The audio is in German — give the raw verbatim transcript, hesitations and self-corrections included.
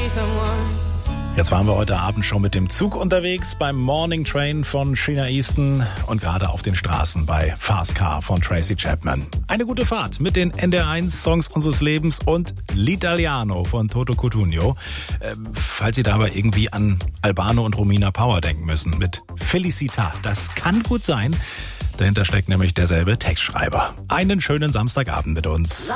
Jetzt waren wir heute Abend schon mit dem Zug unterwegs beim Morning Train von Sheena Easton und gerade auf den Straßen bei Fast Car von Tracy Chapman. Eine gute Fahrt mit den N D R eins Songs unseres Lebens und L'Italiano von Toto Cutugno. Äh, falls Sie dabei irgendwie an Albano und Romina Power denken müssen mit Felicita, das kann gut sein. Dahinter steckt nämlich derselbe Textschreiber. Einen schönen Samstagabend mit uns.